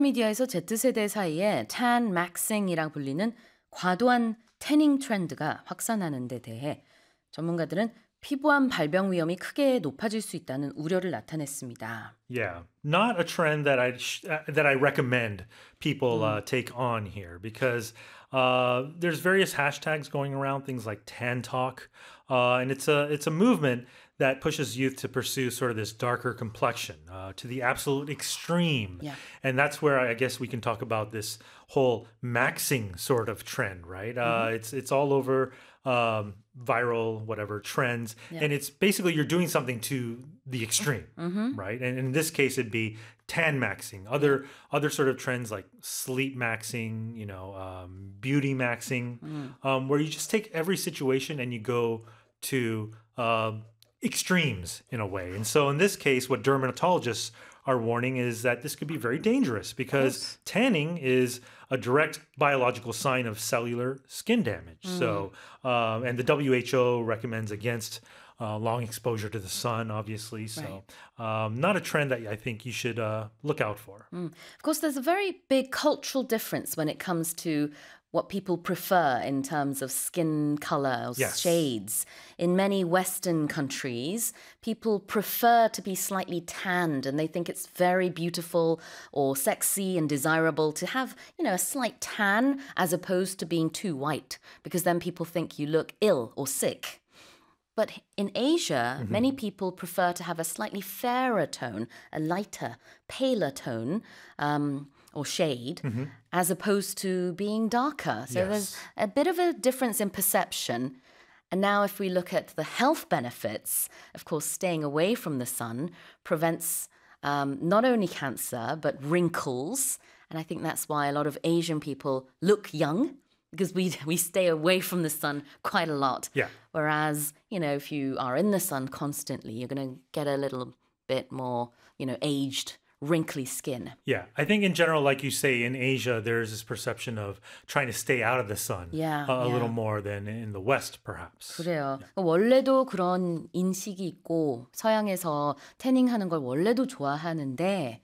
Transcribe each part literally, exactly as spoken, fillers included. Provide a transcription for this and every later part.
미디어에서 Z세대 사이에 tan maxing이라 불리는 과도한 태닝 트렌드가 확산하는 데 대해 전문가들은 피부암 발병 위험이 크게 높아질 수 있다는 우려를 나타냈습니다. Yeah, not a trend that I sh- uh, that I recommend people uh, take on here because uh, there's various hashtags going around, things like Tan Talk, uh, and it's a it's a movement that pushes youth to pursue sort of this darker complexion uh, to the absolute extreme, Yeah. and that's where I guess we can talk about this whole maxing sort of trend, right? Uh, it's it's all over um, viral whatever trends, Yeah. and it's basically you're doing something to the extreme, right? And in this case, it'd be tan maxing. Other other sort of trends like sleep maxing, you know, um, beauty maxing, um, where you just take every situation and you go to um extremes in a way. And so in this case, what dermatologists are warning is that this could be very dangerous because tanning is a direct biological sign of cellular skin damage. So, um, and the W H O recommends against uh, long exposure to the sun, obviously. So, um, not a trend that I think you should uh, look out for. Of course, there's a very big cultural difference when it comes to what people prefer in terms of skin color or Yes. shades. In many Western countries, people prefer to be slightly tanned and they think it's very beautiful or sexy and desirable to have, you know, a slight tan as opposed to being too white because then people think you look ill or sick. But in Asia, many people prefer to have a slightly fairer tone, a lighter, paler tone, um, or shade, as opposed to being darker. So there's Yes. a bit of a difference in perception. And now, if we look at the health benefits, of course, staying away from the sun prevents um, not only cancer, but wrinkles. And I think that's why a lot of Asian people look young because we, we stay away from the sun quite a lot. Yeah. Whereas, you know, if you are in the sun constantly, you're going to get a little bit more, you know, aged, wrinkly skin. Yeah, I think in general, like you say, in Asia, there's this perception of trying to stay out of the sun Yeah, a, a yeah. little more than in the West, perhaps. 그래요. 원래도 그런 인식이 있고 서양에서 태닝하는 걸 원래도 좋아하는데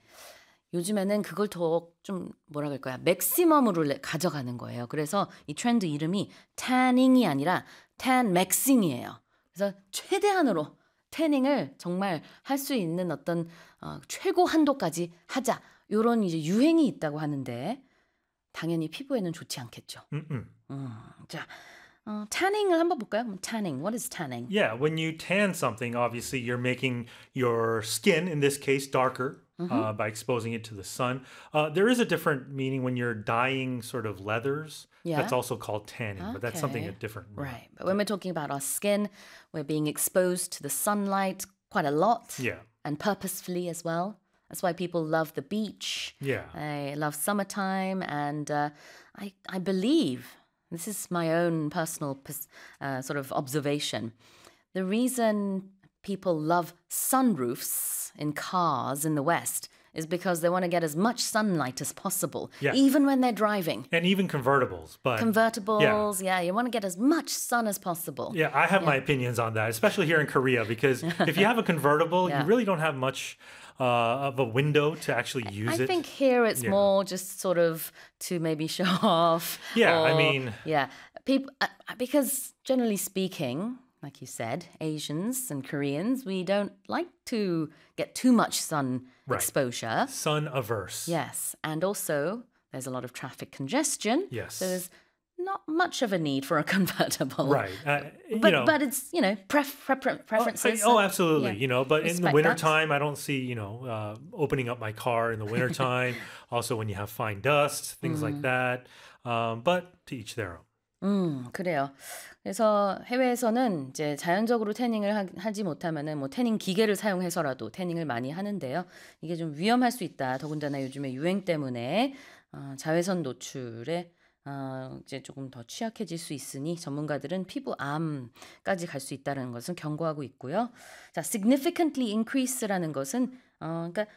요즘에는 그걸 더 좀 뭐라 그럴까요? 맥시멈으로 레- 가져가는 거예요. 그래서 이 트렌드 이름이 태닝이 아니라 tan maxing이에요. 그래서 최대한으로 태닝을 정말 할 수 있는 어떤 어, 최고 한도까지 하자. 이런 이제 유행이 있다고 하는데 당연히 피부에는 좋지 않겠죠. Mm-mm. 음, 자, 어, 태닝을 한번 볼까요? 그럼 tanning. What is tanning? Yeah, when you tan something, obviously you're making your skin, in this case, darker uh, by exposing it to the sun. Uh, there is a different meaning when you're dyeing sort of leathers. Yeah. That's also called tanning, but that's something Okay. different. Right. But when we're talking about our skin, we're being exposed to the sunlight quite a lot. Yeah. And purposefully as well. That's why people love the beach. Yeah. They love summertime. And uh, I, I believe, this is my own personal pers- uh, sort of observation, the reason people love sunroofs in cars in the West is because they want to get as much sunlight as possible, Yeah. even when they're driving. And even convertibles, but Convertibles, yeah. you want to get as much sun as possible. yeah, I have my opinions on that, especially here in Korea, because if you have a convertible, Yeah. you really don't have much uh, of a window to actually use I it. think here it's Yeah. more just sort of to maybe show off. Yeah, I or- mean- yeah, people uh, because generally speaking, like you said, Asians and Koreans, we don't like to get too much sun Right. exposure. Sun averse. Yes, and also there's a lot of traffic congestion. Yes. So there's not much of a need for a convertible. Right. Uh, you But know, but it's, you know, pref- prefer- Oh, preferences. oh, so, absolutely. yeah. You know, but in the Respect that. wintertime, I don't see, you know, uh, opening up my car in the wintertime. Also, when you have fine dust, things like that. Um, but to each their own. 음, 그래요. 그래서 해외에서는 이제 자연적으로 태닝을 하, 하지 못하면은 뭐 태닝 기계를 사용해서라도 태닝을 많이 하는데요. 이게 좀 위험할 수 있다. 더군다나 요즘에 유행 때문에 어, 자외선 노출에 어, 이제 조금 더 취약해질 수 있으니 전문가들은 피부암까지 갈 수 있다는 것은 경고하고 있고요. 자, significantly increase라는 것은 어, 그러니까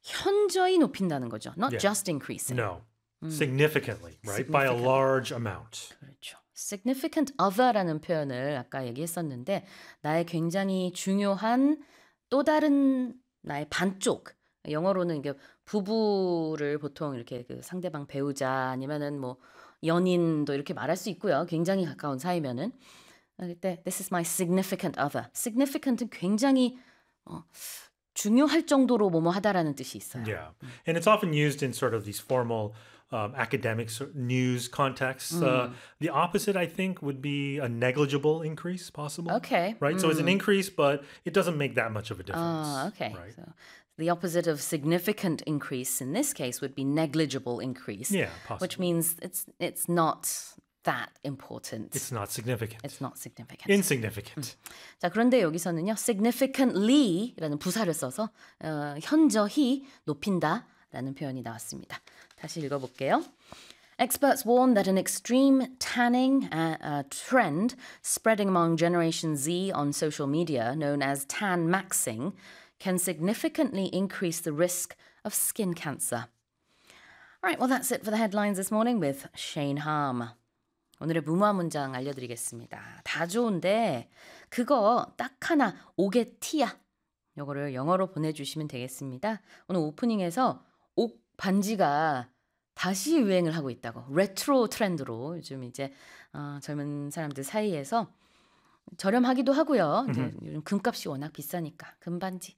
현저히 높인다는 거죠. Not Yeah. just increasing. No. Significantly, right? By a Significant. large amount. 그렇죠. significant other라는 표현을 아까 얘기했었는데 나의 굉장히 중요한 또 다른 나의 반쪽 영어로는 이게 부부를 보통 이렇게 그 상대방 배우자 아니면은 뭐 연인도 이렇게 말할 수 있고요. 굉장히 가까운 사이면은 그때 this is my significant other. significant은 굉장히 어, 중요할 정도로 뭐뭐 하다라는 뜻이 있어요. Yeah. And it's often used in sort of these formal um, academic sort- news contexts. Uh, the opposite, I think, would be a negligible increase possible. Okay. Right? So it's an increase, but it doesn't make that much of a difference. Ah, okay. Right? So the opposite of significant increase in this case would be negligible increase. Yeah, possibly. Which means it's it's not that important. It's not significant. It's not significant. Insignificant. 자, 그런데 여기서는요. significantly라는 부사를 써서 어, 현저히 높인다라는 표현이 나왔습니다. 다시 읽어볼게요. Experts warn that an extreme tanning uh, uh, trend spreading among Generation Z on social media, known as tan maxing, can significantly increase the risk of skin cancer. All right, well, that's it for the headlines this morning with Shane Harm. 오늘의 무모한 문장 알려드리겠습니다. 다 좋은데 그거 딱 하나 오게티야. 요거를 영어로 보내주시면 되겠습니다. 오늘 오프닝에서 옥 반지가 다시 유행을 하고 있다고. 레트로 트렌드로 요즘 이제 어, 젊은 사람들 사이에서 저렴하기도 하고요. 이제 요즘 금값이 워낙 비싸니까 금반지,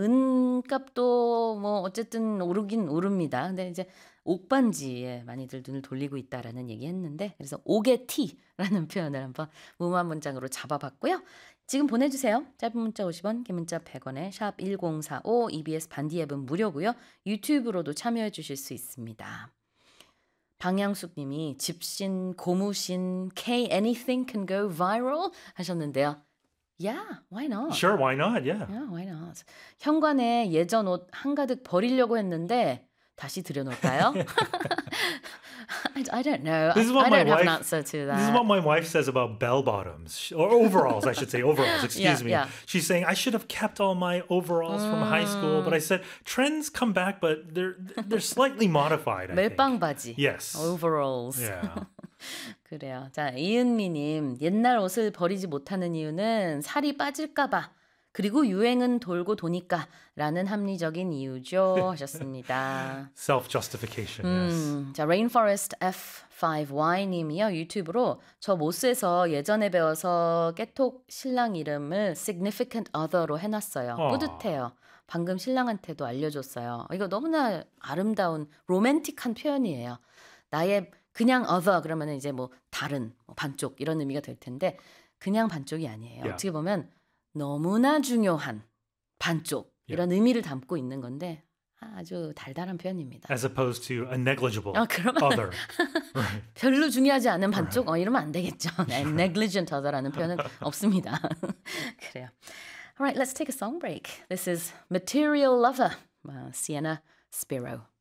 은값도 뭐 어쨌든 오르긴 오릅니다. 근데 이제 옥반지에 많이들 눈을 돌리고 있다라는 얘기했는데 그래서 오게티라는 표현을 한번 무모한 문장으로 잡아봤고요. 지금 보내주세요. 짧은 문자 오십 원, 긴 문자 백 원에 샵 일공사오 이비에스 반디 앱은 무료고요. 유튜브로도 참여해 주실 수 있습니다. 방양숙 님이 집신, 고무신, K anything can go viral 하셨는데요. Yeah, why not? Sure, why not? Yeah. Yeah, why not? 현관에 예전 옷 한가득 버리려고 했는데 다시 들여놓을까요? I, I don't know. This is I, what I my don't have wife- an answer to that. This is what my wife says about bell bottoms or overalls, I should say overalls. Excuse Yeah, me. yeah. She's saying I should have kept all my overalls from high school, but I said trends come back, but they're they're slightly modified. I think. 멜빵 바지. Yes. Overalls. Yeah. 그래요. 자, 이은미님. 옛날 옷을 버리지 못하는 이유는 살이 빠질까봐. 그리고 유행은 돌고 도니까 라는 합리적인 이유죠 하셨습니다. Self-justification. Yes. 음, 자, Rainforest 에프 파이브 와이 님이요. 유튜브로 저 모스에서 예전에 배워서 깨톡 신랑 이름을 significant other로 해놨어요. 어. 뿌듯해요. 방금 신랑한테도 알려줬어요. 이거 너무나 아름다운 로맨틱한 표현이에요. 나의 그냥 other 그러면 이제 뭐 다른 뭐 반쪽 이런 의미가 될 텐데 그냥 반쪽이 아니에요. Yeah. 어떻게 보면 너무나 중요한 반쪽 이런 의미를 담고 있는 건데 아주 달달한 표현입니다. As opposed to a negligible 아, 그러면 other. Right. 별로 중요하지 않은 반쪽 어, 이러면 안 되겠죠. 네, negligent other라는 표현은 없습니다. 그래요. All right, let's take a song break. This is Material Lover, uh, Sienna Spiro.